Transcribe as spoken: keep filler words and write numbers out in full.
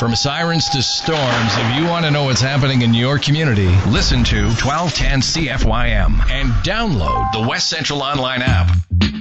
From sirens to storms, if you want to know what's happening in your community, listen to twelve ten C F Y M and download the West Central Online app.